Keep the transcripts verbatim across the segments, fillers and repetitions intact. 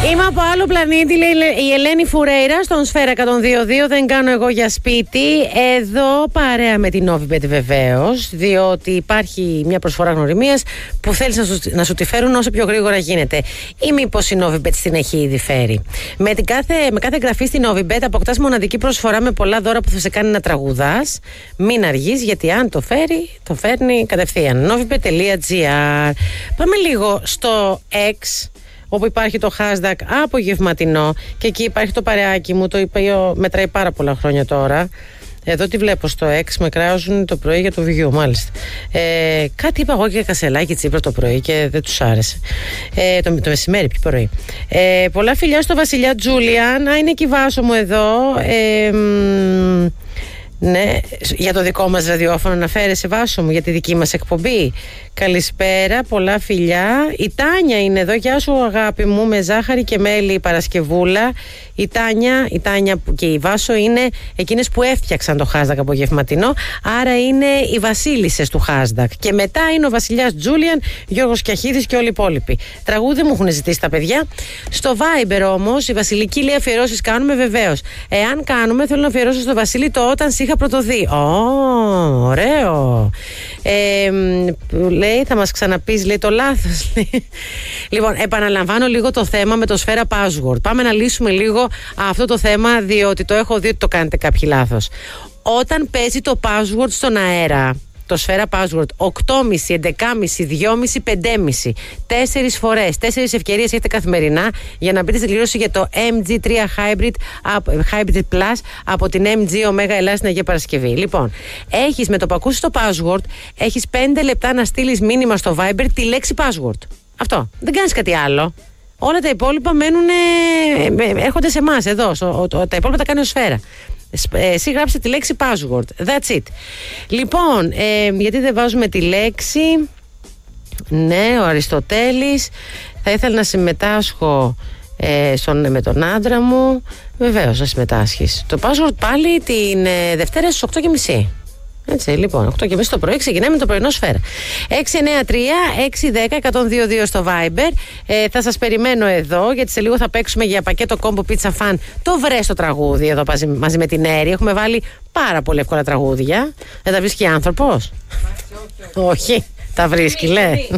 Είμαι από άλλο πλανήτη, λέει η Ελένη Φουρέιρα στον Σφαίρα εκατόν δύο δύο. Δεν κάνω εγώ για σπίτι. Εδώ παρέα με την Novibet βεβαίως, διότι υπάρχει μια προσφορά γνωριμίας που θέλεις να σου, να σου τη φέρουν όσο πιο γρήγορα γίνεται. Ή μήπως η Novibet την έχει ήδη φέρει. Με, την κάθε, με κάθε εγγραφή στην Novibet αποκτάς μοναδική προσφορά με πολλά δώρα που θα σε κάνει να τραγουδάς. Μην αργείς, γιατί αν το φέρει, το φέρνει κατευθείαν. novibet τελεία gr. Πάμε λίγο στο X, όπου υπάρχει το hashtag απογευματινό και εκεί υπάρχει το παρεάκι μου, το οποίο μετράει πάρα πολλά χρόνια τώρα. Εδώ τη βλέπω στο X, με κράζουν το πρωί για το βιβλίο, μάλιστα. Ε, κάτι είπα εγώ και Κασελάκη Τσίπρα το πρωί και δεν τους άρεσε. Ε, το, το μεσημέρι, πιο πρωί. Ε, πολλά φιλιά στο Βασιλιά Τζούλιαν. Α, είναι εκεί Βάσο μου εδώ. Ε, μ, ναι, για το δικό μας ραδιόφωνο να φέρεσαι, Βάσο μου, για τη δική μας εκπομπή. Καλησπέρα, πολλά φιλιά. Η Τάνια είναι εδώ, γεια σου αγάπη μου, με ζάχαρη και μέλι η Παρασκευούλα. Η Τάνια, η Τάνια και η Βάσο είναι εκείνες που έφτιαξαν το hashtag απογευματινό, άρα είναι οι βασίλισσες του hashtag. Και μετά είναι ο Βασιλιάς Τζούλιαν, Γιώργος Κιαχίδης και όλοι οι υπόλοιποι. Τραγούδι μου έχουν ζητήσει τα παιδιά. Στο Viber όμως, η Βασιλική λέει αφιερώσεις κάνουμε, βεβαίως. Εάν κάνουμε, θέλω να αφιερώσω στο Βασίλη το όταν σ' είχα πρωτοδεί. Ω, oh, ωραίο. Ε, λέει, θα μας ξαναπείς, λέει, το λάθος. Λοιπόν, επαναλαμβάνω λίγο το θέμα με το Σφαίρα Password. Πάμε να λύσουμε λίγο αυτό το θέμα, διότι το έχω δει ότι το κάνετε κάποιοι λάθος. Όταν παίζει το password στον αέρα, το Σφαίρα Password, οκτώ και μισή, έντεκα και μισή, δυόμισι, πέντε και μισή, τέσσερις φορές, τέσσερις ευκαιρίες έχετε καθημερινά για να μπείτε στη κλήρωση για το εμ τζι τρία Hybrid, Hybrid Plus από την εμ τζι Omega Ελλάδα στην Αγία Παρασκευή. Λοιπόν, έχεις με το που ακούσεις το password, έχεις πέντε λεπτά να στείλεις μήνυμα στο Viber τη λέξη password. Αυτό. Δεν κάνεις κάτι άλλο. Όλα τα υπόλοιπα μένουν, έρχονται σε εμάς εδώ. Τα υπόλοιπα τα κάνει ο Σφαίρα. Εσύ γράψτε τη λέξη password. That's it. Λοιπόν, ε, γιατί δεν βάζουμε τη λέξη. Ναι, ο Αριστοτέλης. Θα ήθελα να συμμετάσχω ε, στον, με τον άντρα μου. Βεβαίως να συμμετάσχεις. Το password πάλι την ε, Δευτέρα στις οκτώ και μισή. Έτσι, λοιπόν, οκτώ και μισή το πρωί ξεκινάμε με το πρωινό Σφαίρα. έξι εννιά τρία έξι ένα μηδέν ένα μηδέν δύο δύο στο Viber. Ε, θα σας περιμένω εδώ, γιατί σε λίγο θα παίξουμε για πακέτο κόμπο Pizza Fan το βρες το τραγούδι εδώ μαζί, μαζί με την Έρη. Έχουμε βάλει πάρα πολύ εύκολα τραγούδια. Δεν τα βρίσκει άνθρωπος? Όχι, τα βρίσκει, λέει.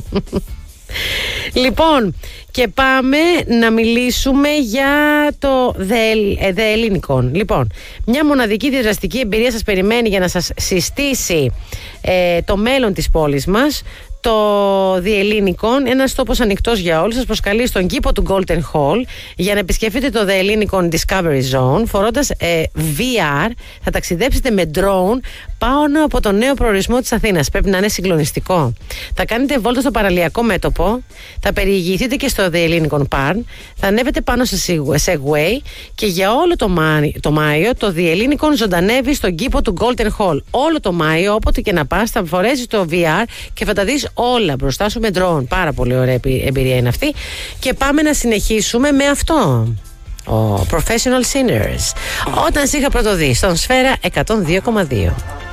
Λοιπόν, και πάμε να μιλήσουμε για το The Ελληνικόν. Λοιπόν, μια μοναδική διαδραστική εμπειρία σας περιμένει για να σας συστήσει ε, το μέλλον της πόλης μας. Το The Ελληνικόν, ένας τόπος ανοιχτός για όλους, σας προσκαλεί στον κήπο του Golden Hall για να επισκεφτείτε το The Ελληνικόν Discovery Zone φορώντας ε, βι αρ. Θα ταξιδέψετε με drone πάνω από το νέο προορισμό της Αθήνας. Πρέπει να είναι συγκλονιστικό. Θα κάνετε βόλτα στο παραλιακό μέτωπο, θα περιηγηθείτε και στο The Ελληνικόν Park, θα ανέβετε πάνω σε Segway και για όλο το, Μάη, το Μάιο το The Ελληνικόν ζωντανεύει στον κήπο του Golden Hall. Όλο το Μάιο, όποτε και να πας, θα φορέσεις το βι αρ και θα τα δεις όλα μπροστά σου με drone. Πάρα πολύ ωραία εμπειρία είναι αυτή. Και πάμε να συνεχίσουμε με αυτό. Oh, Professional Sinners. Όταν σ' είχα πρωτοδεί στον Σφαίρα εκατόν δύο κόμμα δύο.